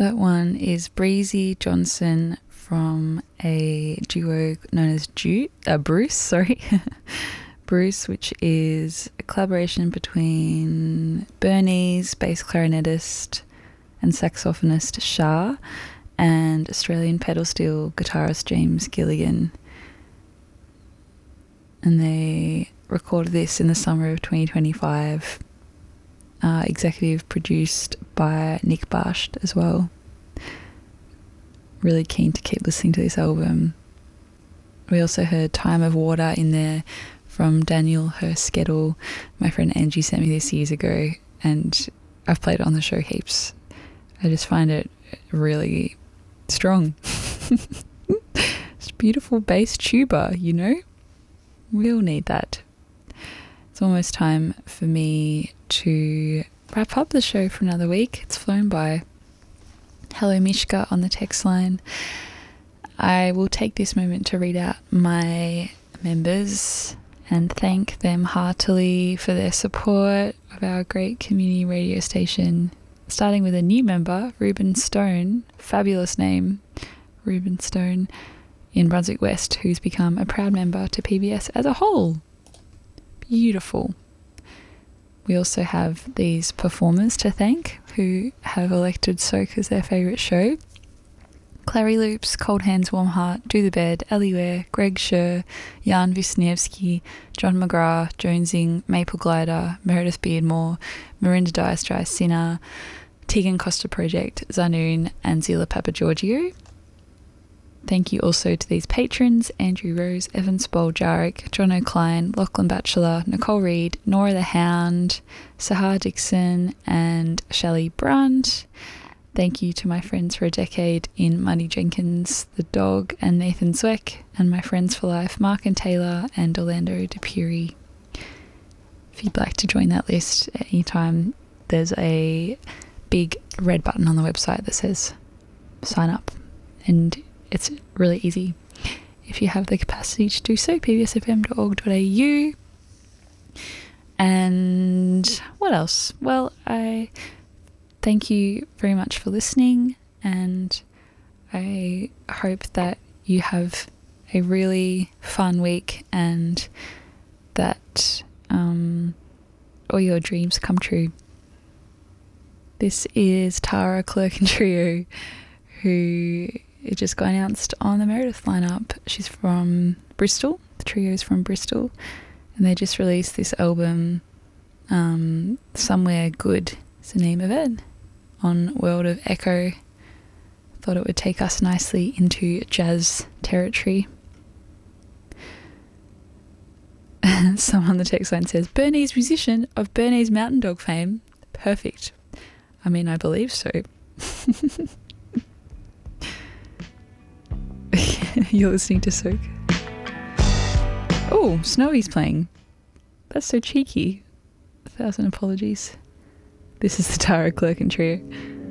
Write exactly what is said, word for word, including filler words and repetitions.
That one is Breezy Johnson from a duo known as Ju- uh, Bruce, sorry. Bruce, which is a collaboration between Bernese bass clarinetist and saxophonist Shah and Australian pedal steel guitarist James Gilligan. And they recorded this in the summer of twenty twenty-five. Uh, executive produced by Nick Barsht as well. Really keen to keep listening to this album. We also heard Time of Water in there from Daniel Herskedel. My friend Angie sent me this years ago and I've played it on the show heaps. I just find it really strong. It's beautiful bass tuba, you know? We all need that. It's almost time for me to wrap up the show for another week. It's flown by. Hello Mishka on the text line. I will take this moment to read out my members and thank them heartily for their support of our great community radio station. Starting with a new member, Ruben Stone, fabulous name, Ruben Stone, in Brunswick West, who's become a proud member to P B S as a whole. Beautiful. We also have these performers to thank who have elected Soak as their favourite show. Clary Loops, Cold Hands, Warm Heart, Do the Bed, Ellie Ware, Greg Scher, Jan Wisniewski, John McGrath, Jonesing, Maple Glider, Meredith Beardmore, Marinda Dice Sinner, Tegan Costa Project, Zanoon and Zila Papagiorgio. Thank you also to these patrons: Andrew Rose, Evan Spol Jarek, John O'Klein, Lachlan Batchelor, Nicole Reid, Nora the Hound, Sahar Dixon and Shelley Brunt. Thank you to my friends for a decade in Muddy Jenkins, the dog, and Nathan Zweck, and my friends for life, Mark and Taylor and Orlando DePuri. If you'd like to join that list at any time, there's a big red button on the website that says sign up, and it's really easy if you have the capacity to do so. p b s f m dot org dot a u. And what else? Well, I thank you very much for listening, and I hope that you have a really fun week and that um, all your dreams come true. This is Tara Clerkin Trio, who it just got announced on the Meredith lineup. She's from Bristol. The trio's from Bristol. And they just released this album, um, Somewhere Good is the name of it, on World of Echo. Thought it would take us nicely into jazz territory. Someone on the text line says, Bernese musician of Bernese Mountain Dog fame. Perfect. I mean, I believe so. You're listening to Soak. Oh, Snowy's playing. That's so cheeky. A thousand apologies. This is the Tara Clerkin Trio.